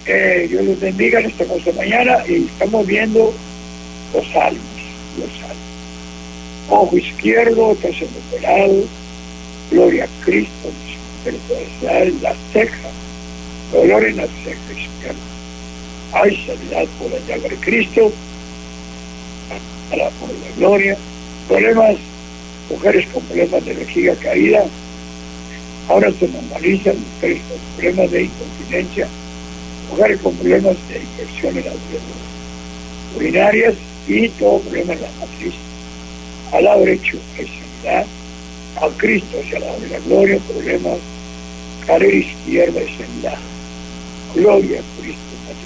Dios los bendiga en esta hermosa mañana y estamos viendo los salmos. Ojo izquierdo, tercer operado, gloria a Cristo, la ceja, dolor en la ceja izquierda. Hay sanidad por la llaga de Cristo, por la gloria. Problemas, mujeres con problemas de vejiga caída, ahora se normalizan, mujeres con problemas de incontinencia, mujeres con problemas de infección en las vías urinarias y todo problema en la matriz. Al lado derecho hay sanidad, a Cristo hacia el lado de la gloria, problemas, carrera izquierda y sanidad. Gloria a Cristo.